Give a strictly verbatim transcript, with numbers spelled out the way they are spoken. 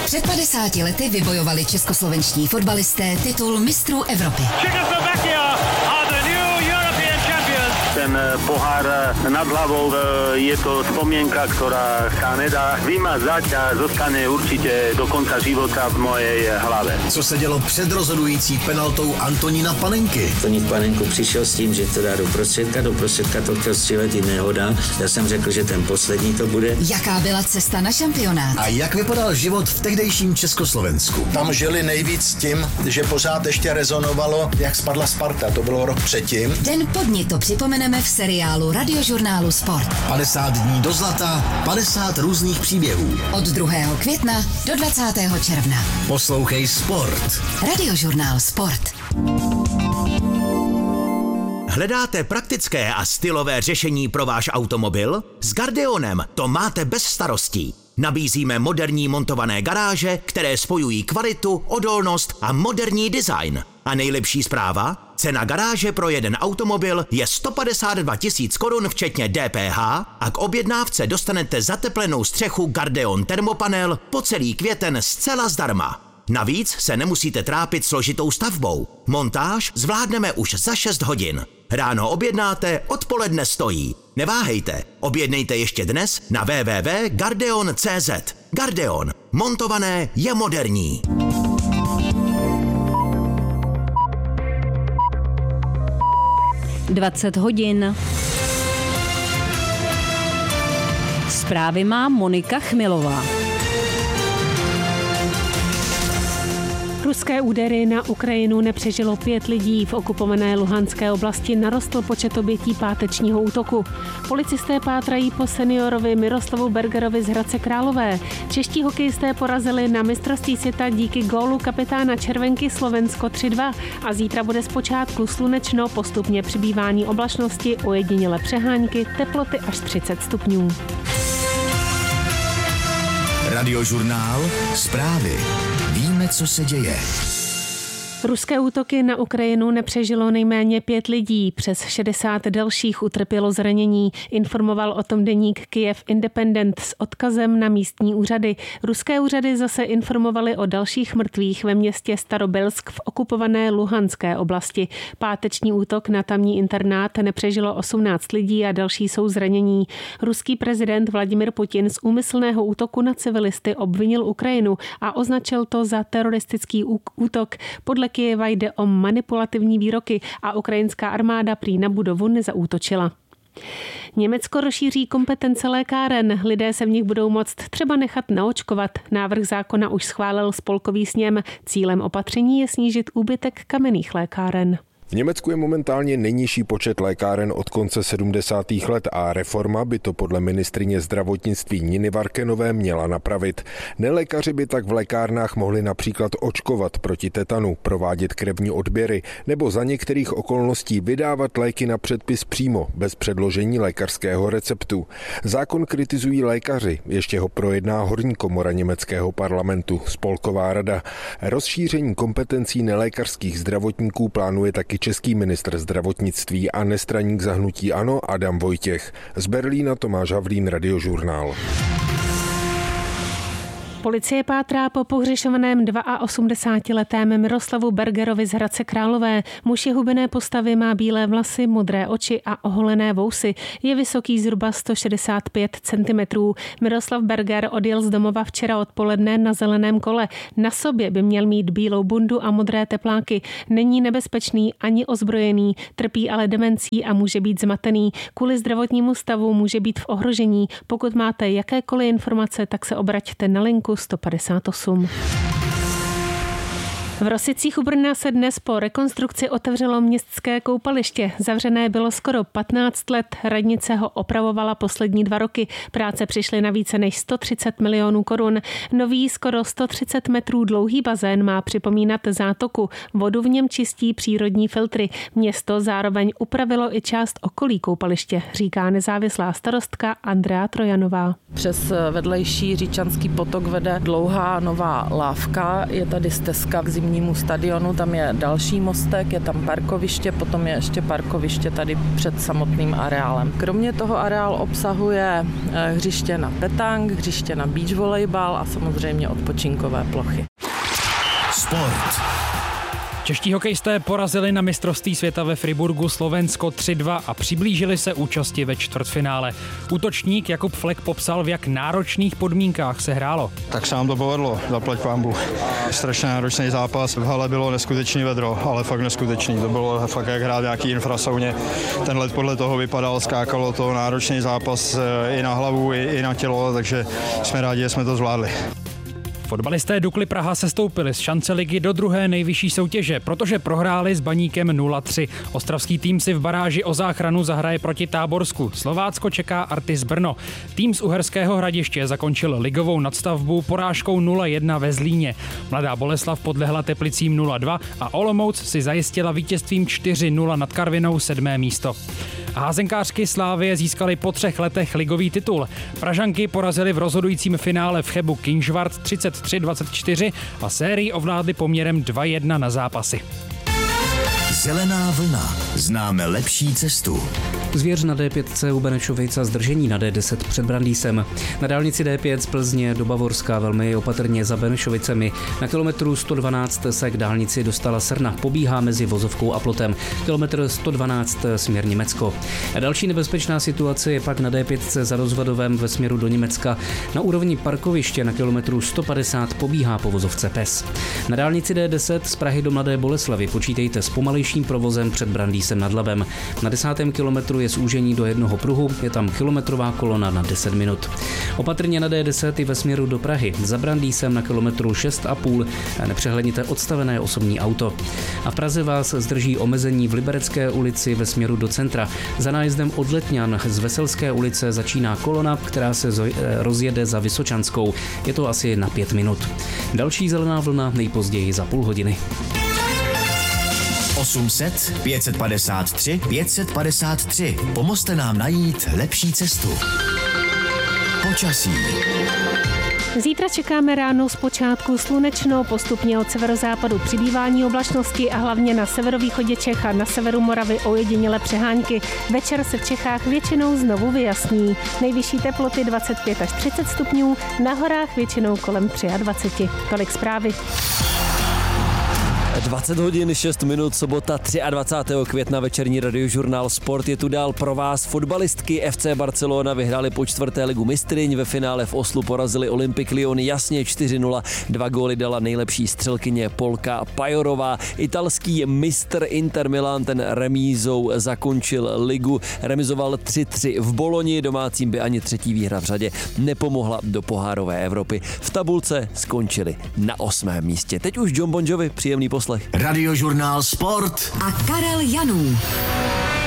Před padesáti lety vybojovali českoslovenští fotbalisté titul mistrů Evropy. Ten pohár nad hlavou je to spomienka, ktorá sa nedá vymazať a zostane určite do konca života v mojej hlave. Co se dělo před rozhodující penaltou Antonína Panenky? Antonín Panenku přišel s tím, že to dá do prostředka, do prostředka to chtěl střílet i nehoda. Já jsem řekl, že ten poslední to bude. Jaká byla cesta na šampionát? A jak vypadal život v tehdejším Československu? Tam žili nejvíc tím, že pořád ještě rezonovalo, jak spadla Sparta. To bylo rok předtím. Den po dni to připomeneme v seriálu Radiožurnálu Sport. padesát dní do zlata, padesát různých příběhů. Od druhého května do dvacátého června. Poslouchej Sport. Radiožurnál Sport. Hledáte praktické a stylové řešení pro váš automobil? S Gardeonem to máte bez starostí. Nabízíme moderní montované garáže, které spojují kvalitu, odolnost a moderní design. A nejlepší zpráva? Cena garáže pro jeden automobil je sto padesát dva tisíc korun včetně D P H a k objednávce dostanete zateplenou střechu Gardeon Thermopanel po celý květen zcela zdarma. Navíc se nemusíte trápit složitou stavbou. Montáž zvládneme už za šest hodin. Ráno objednáte, odpoledne stojí. Neváhejte, objednejte ještě dnes na w w w tečka gardeon tečka c z. Gardeon. Montované je moderní. dvacet hodin. Zprávy má Monika Chmilová. Ruské údery na Ukrajinu nepřežilo pět lidí. V okupované Luhanské oblasti narostl počet obětí pátečního útoku. Policisté pátrají po seniorovi Miroslavu Bergerovi z Hradce Králové. Čeští hokejisté porazili na mistrovství světa díky gólu kapitána Červenky Slovensko tři dva a zítra bude zpočátku slunečno, postupně přibývání oblačnosti, ojediněle přehánky, teploty až třicet stupňů. Radiožurnál Zprávy. Víme, co se děje. Ruské útoky na Ukrajinu nepřežilo nejméně pět lidí, přes šedesát dalších utrpělo zranění. Informoval o tom deník Kyiv Independent s odkazem na místní úřady. Ruské úřady zase informovaly o dalších mrtvých ve městě Starobelsk v okupované Luhanské oblasti. Páteční útok na tamní internát nepřežilo osmnáct lidí a další jsou zranění. Ruský prezident Vladimir Putin z úmyslného útoku na civilisty obvinil Ukrajinu a označil to za teroristický útok. Podle Kyjeva jde o manipulativní výroky a ukrajinská armáda prý na budovu nezaútočila. Německo rozšíří kompetence lékáren. Lidé se v nich budou moct třeba nechat naočkovat. Návrh zákona už schválil spolkový sněm. Cílem opatření je snížit úbytek kamenných lékáren. V Německu je momentálně nejnižší počet lékáren od konce sedmdesátých let a reforma by to podle ministryně zdravotnictví Niny Varkenové měla napravit. Nelékaři by tak v lékárnách mohli například očkovat proti tetanu, provádět krevní odběry nebo za některých okolností vydávat léky na předpis přímo, bez předložení lékařského receptu. Zákon kritizují lékaři, ještě ho projedná horní komora německého parlamentu, Spolková rada. Rozšíření kompetencí nelékařských zdravotníků plánuje taky český ministr zdravotnictví a nestraník za hnutí ANO Adam Vojtěch. Z Berlína Tomáš Havlín, Radiožurnál. Policie pátrá po pohřešovaném osmdesátiletém Miroslavu Bergerovi z Hradce Králové. Muž je hubené postavy, má bílé vlasy, modré oči a oholené vousy. Je vysoký zhruba sto šedesát pět centimetrů. Miroslav Berger odjel z domova včera odpoledne na zeleném kole. Na sobě by měl mít bílou bundu a modré tepláky. Není nebezpečný ani ozbrojený, trpí ale demencí a může být zmatený. Kvůli zdravotnímu stavu může být v ohrožení. Pokud máte jakékoliv informace, tak se obraťte na linku sto padesát osm. V Rosicích u Brna se dnes po rekonstrukci otevřelo městské koupaliště. Zavřené bylo skoro patnáct let, radnice ho opravovala poslední dva roky. Práce přišly na více než sto třicet milionů korun. Nový skoro sto třicet metrů dlouhý bazén má připomínat zátoku. Vodu v něm čistí přírodní filtry. Město zároveň upravilo i část okolí koupaliště, říká nezávislá starostka Andrea Trojanová. Přes vedlejší Říčanský potok vede dlouhá nová lávka, je tady stezka k zimní hlavnímu stadionu, tam je další mostek, je tam parkoviště, potom je ještě parkoviště tady před samotným areálem. Kromě toho areál obsahuje hřiště na petang, hřiště na beach volejbal a samozřejmě odpočinkové plochy. Sport. Čeští hokejisté porazili na mistrovství světa ve Friburgu Slovensko tři dva a přiblížili se účasti ve čtvrtfinále. Útočník Jakub Flek popsal, v jak náročných podmínkách se hrálo. Tak se nám to povedlo, zaplať pánbu. Strašně náročný zápas, v hale bylo neskutečný vedro, ale fakt neskutečný. To bylo fakt jak hrát nějaký infrasauně. Ten let podle toho vypadal, skákalo to, náročný zápas i na hlavu, i, i na tělo, takže jsme rádi, že jsme to zvládli. Fotbalisté Dukly Praha sestoupili z šance ligy do druhé nejvyšší soutěže, protože prohráli s Baníkem nula tři. Ostravský tým si v baráži o záchranu zahraje proti Táborsku. Slovácko čeká Artis Brno. Tým z Uherského Hradiště zakončil ligovou nadstavbu porážkou nula jedna ve Zlíně. Mladá Boleslav podlehla Teplicím nula dva a Olomouc si zajistila vítězstvím čtyři nula nad Karvinou sedmé místo. A házenkářky Slávie získali po třech letech ligový titul. Pražanky porazili v rozhodujícím finále v Chebu Kingšvart třicet tři dvacet čtyři a sérii ovládli poměrem dva jedna na zápasy. Zelená vlna. Známe lepší cestu. Zvěř na D pět u Benešovic a zdržení na D deset před Brandýsem. Na dálnici D pět z Plzně do Bavorska velmi opatrně za Benešovicemi. Na kilometru sto dvanáct se k dálnici dostala Srna, pobíhá mezi Vozovkou a Plotem. Kilometr sto dvanáct směr Německo. A další nebezpečná situace je pak na D pět za Rozvadovem ve směru do Německa. Na úrovni parkoviště na kilometru sto padesát pobíhá po vozovce Pes. Na dálnici D deset z Prahy do Mladé Boleslavi počítejte s pomalejším provozem před Brandýsem nad Labem. Na desátém kilometru je zúžení do jednoho pruhu, je tam kilometrová kolona na deset minut. Opatrně na D deset i ve směru do Prahy. Za Brandýsem na kilometru šest a půl nepřehledněte odstavené osobní auto. A v Praze vás zdrží omezení v Liberecké ulici ve směru do centra. Za nájezdem od Letňan z Veselské ulice začíná kolona, která se rozjede za Vysočanskou. Je to asi na pět minut. Další zelená vlna nejpozději za půl hodiny. osm set pět set padesát tři pět set padesát tři. Pomozte nám najít lepší cestu. Počasí. Zítra čekáme ráno zpočátku slunečno, postupně od severozápadu přibývání oblačnosti a hlavně na severovýchodě Čech a na severu Moravy ojedinělé přehánky. Večer se v Čechách většinou znovu vyjasní. Nejvyšší teploty dvacet pět až třicet stupňů, na horách většinou kolem dvacet tři. Tolik zprávy. dvacet hodin šest minut, sobota dvacátého třetího května, večerní radiožurnál Sport je tu dál pro vás. Fotbalistky F C Barcelona vyhráli po čtvrté ligu mistryň, ve finále v Oslu porazili Olympique Lyon jasně čtyři nula, dva góly dala nejlepší střelkyně Polka Pajorová. Italský mistr Inter Milan ten remízou zakončil ligu, remizoval tři tři v Boloni, domácím by ani třetí výhra v řadě nepomohla do pohárové Evropy. V tabulce skončili na osmém místě. Teď už John Bon Jovi, příjemný poslech. Radiožurnál Sport a Karel Janů.